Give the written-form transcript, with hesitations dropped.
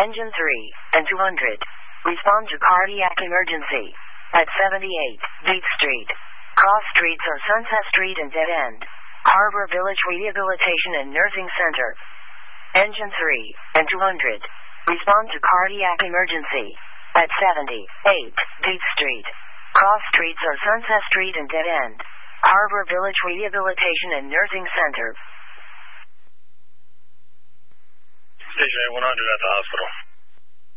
Engine 3 and 200. Respond to cardiac emergency. At 78 Beat Street. Cross streets are Sunset Street and Dead End. Harbor Village Rehabilitation and Nursing Center. Engine 3 and 200. Respond to cardiac emergency. At 78 Beat Street. Cross streets are Sunset Street and Dead End. Harbor Village Rehabilitation and Nursing Center. Station 100 at the hospital.